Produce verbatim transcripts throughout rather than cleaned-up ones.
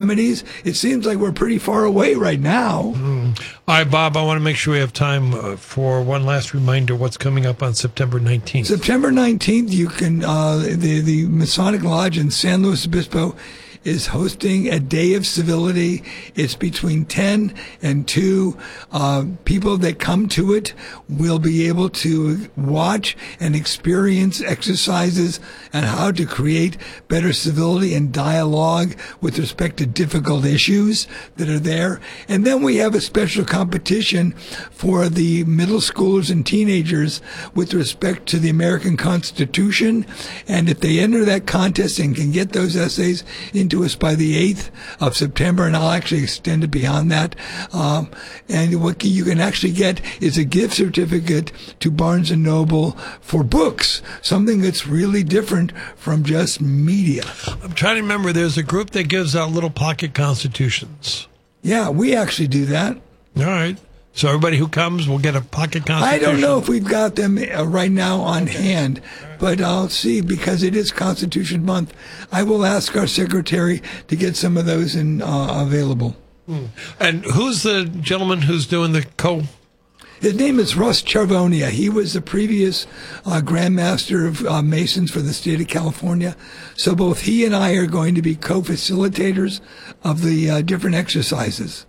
remedies, it seems like we're pretty far away right now. Mm. All right, Bob, I want to make sure we have time uh, for one last reminder what's coming up on September nineteenth. September nineteenth, you can, uh, the, the Masonic Lodge in San Luis Obispo is hosting a Day of Civility. It's between ten and two. Uh, people that come to it will be able to watch and experience exercises on how to create better civility and dialogue with respect to difficult issues that are there. And then we have a special competition for the middle schoolers and teenagers with respect to the American Constitution. And if they enter that contest and can get those essays in to us by the eighth of September, and I'll actually extend it beyond that. Um, and what you can actually get is a gift certificate to Barnes and Noble for books, something that's really different from just media. I'm trying to remember, there's a group that gives out little pocket constitutions. Yeah, we actually do that. All right. So everybody who comes will get a pocket constitution? I don't know if we've got them uh, right now on hand, but I'll see, because it is Constitution Month. I will ask our secretary to get some of those in, uh, available. Hmm. And who's the gentleman who's doing the co? His name is Russ Charvonia. He was the previous uh, Grand Master of uh, Masons for the state of California. So both he and I are going to be co-facilitators of the uh, different exercises.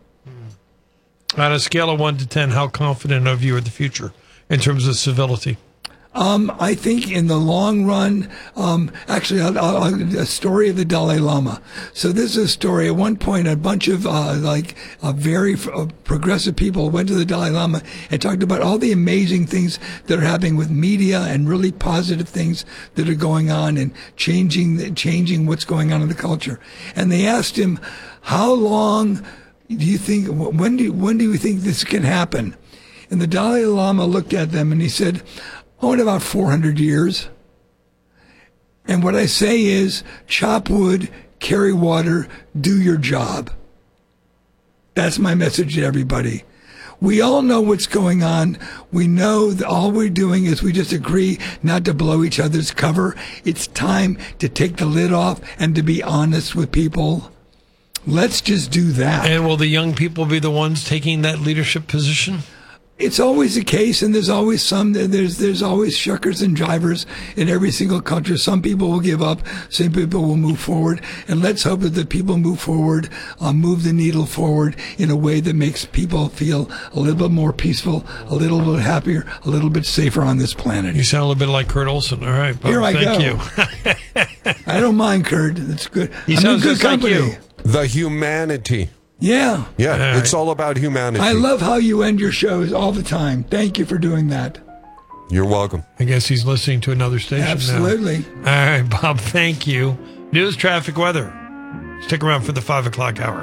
On a scale of one to ten, how confident are you of the future in terms of civility? Um, I think in the long run, um, actually, I'll, I'll, a story of the Dalai Lama. So this is a story. At one point, a bunch of uh, like uh, very uh, progressive people went to the Dalai Lama and talked about all the amazing things that are happening with media and really positive things that are going on and changing changing what's going on in the culture. And they asked him, "How long do you think? When do when do you think this can happen?" And the Dalai Lama looked at them and he said, "Oh, in about four hundred years. And what I say is, chop wood, carry water, do your job." That's my message to everybody. We all know what's going on. We know that all we're doing is we just agree not to blow each other's cover. It's time to take the lid off and to be honest with people. Let's just do that. And will the young people be the ones taking that leadership position? It's always the case, and there's always some, there's there's always shuckers and drivers in every single culture. Some people will give up, some people will move forward, and let's hope that the people move forward, uh, move the needle forward in a way that makes people feel a little bit more peaceful, a little bit happier, a little bit safer on this planet. You sound a little bit like Kurt Olson. All right, Bob, Here I thank go. you. I don't mind, Kurt. That's good. He I'm sounds in good just like company. you. The humanity. Yeah. Yeah, All it's right. all about humanity. I love how you end your shows all the time. Thank you for doing that. You're welcome. I guess he's listening to another station Absolutely. now. All right, Bob, thank you. News, traffic, weather. Stick around for the five o'clock hour.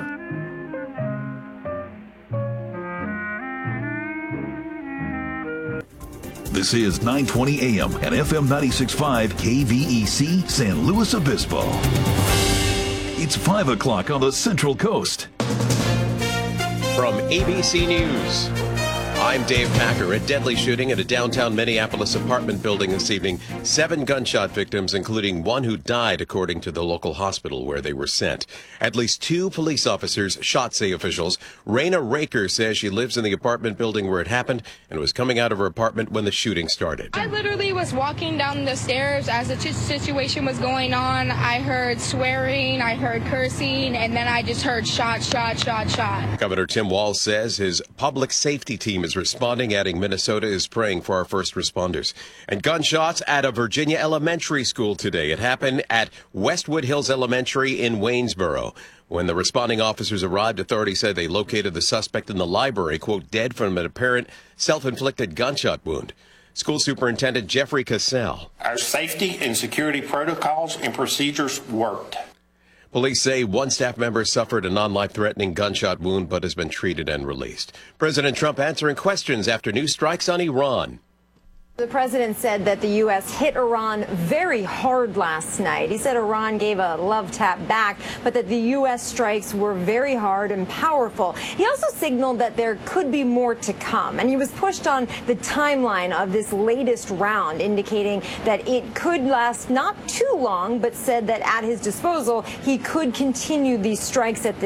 This is nine twenty A M and F M ninety-six point five K V E C San Luis Obispo. It's five o'clock on the Central Coast. From A B C News, I'm Dave Packer. A deadly shooting at a downtown Minneapolis apartment building this evening. Seven gunshot victims, including one who died, according to the local hospital where they were sent. At least two police officers shot, say officials. Raina Raker says she lives in the apartment building where it happened and was coming out of her apartment when the shooting started. I literally was walking down the stairs as the situation was going on. I heard swearing, I heard cursing, and then I just heard shot, shot, shot, shot. Governor Tim Walz says his public safety team is responding, adding Minnesota is praying for our first responders. And gunshots at a Virginia elementary school today. It happened at Westwood Hills Elementary in Waynesboro. When the responding officers arrived, authorities said they located the suspect in the library, quote, dead from an apparent self-inflicted gunshot wound. School Superintendent Jeffrey Cassell. Our safety and security protocols and procedures worked. Police say one staff member suffered a non-life-threatening gunshot wound but has been treated and released. President Trump answering questions after new strikes on Iran. The president said that the U S hit Iran very hard last night. He said Iran gave a love tap back, but that the U S strikes were very hard and powerful. He also signaled that there could be more to come, and he was pushed on the timeline of this latest round, indicating that it could last not too long, but said that at his disposal, he could continue these strikes at the